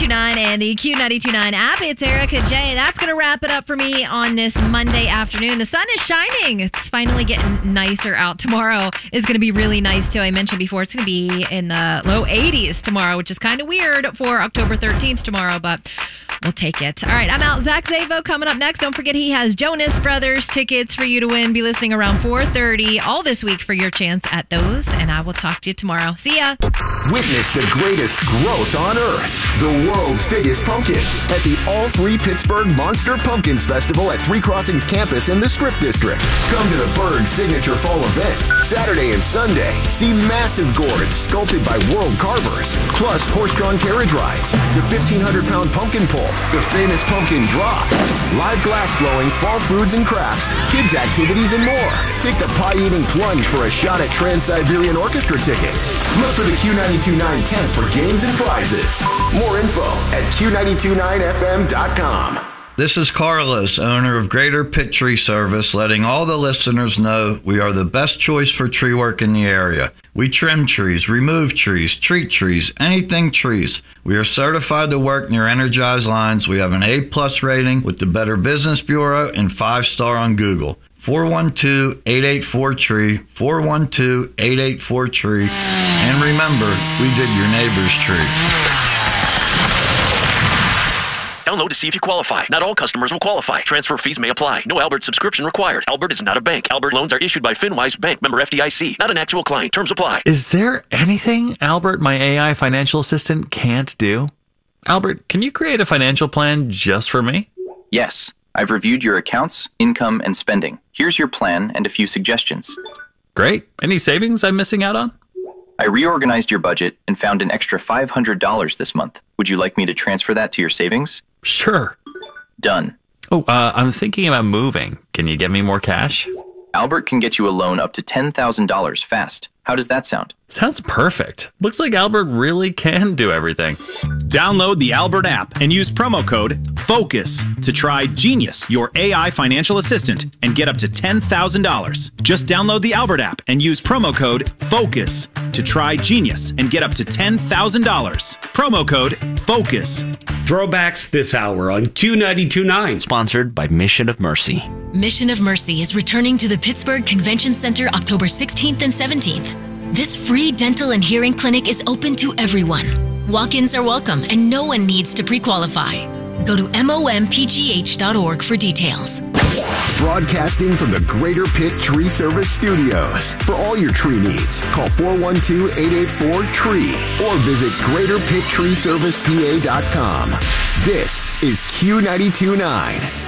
92.9 and the Q92.9 app. It's Erica J. That's going to wrap it up for me on this Monday afternoon. The sun is shining. It's finally getting nicer out. Tomorrow is going to be really nice, too. I mentioned before it's going to be in the low 80s tomorrow, which is kind of weird for October 13th tomorrow, but we'll take it. All right, I'm out. Zach Zavo coming up next. Don't forget he has Jonas Brothers tickets for you to win. Be listening around 4:30 all this week for your chance at those, and I will talk to you tomorrow. See ya. Witness the greatest growth on Earth, the world's biggest pumpkins, at the all-free Pittsburgh Monster Pumpkins Festival at Three Crossings campus in the Strip District. Come to the Berg Signature Fall event, Saturday and Sunday. See massive gourds sculpted by world carvers, plus horse-drawn carriage rides, the 1,500-pound pumpkin pull, the famous pumpkin drop, live glass blowing, fall foods and crafts, kids activities, and more. Take the pie-eating plunge for a shot at Trans-Siberian Orchestra tickets. Look for the Q92.9 tent for games and prizes. More info at Q929FM.com. This is Carlos, owner of Greater Pitt Tree Service, letting all the listeners know we are the best choice for tree work in the area. We trim trees, remove trees, treat trees, anything trees. We are certified to work near energized lines. We have an A+ rating with the Better Business Bureau and 5-star on Google. 412-884-TREE, 412-884-TREE. And remember, we did your neighbor's tree. Download to see if you qualify. Not all customers will qualify. Transfer fees may apply. No Albert subscription required. Albert is not a bank. Albert loans are issued by FinWise Bank, member FDIC. Not an actual client. Terms apply. Is there anything Albert, my AI financial assistant, can't do? Albert, can you create a financial plan just for me? Yes. I've reviewed your accounts, income, and spending. Here's your plan and a few suggestions. Great. Any savings I'm missing out on? I reorganized your budget and found an extra $500 this month. Would you like me to transfer that to your savings? Sure. Done. Oh, I'm thinking about moving. Can you get me more cash? Albert can get you a loan up to $10,000 fast. How does that sound? Sounds perfect. Looks like Albert really can do everything. Download the Albert app and use promo code FOCUS to try Genius, your AI financial assistant, and get up to $10,000. Just download the Albert app and use promo code FOCUS to try Genius and get up to $10,000. Promo code FOCUS. Throwbacks this hour on Q92.9. Sponsored by Mission of Mercy. Mission of Mercy is returning to the Pittsburgh Convention Center October 16th and 17th. This free dental and hearing clinic is open to everyone. Walk-ins are welcome and no one needs to pre-qualify. Go to mompgh.org for details. Broadcasting from the Greater Pitt Tree Service Studios. For all your tree needs, call 412-884-TREE or visit GreaterPittTreeServicePA.com. This is Q92.9.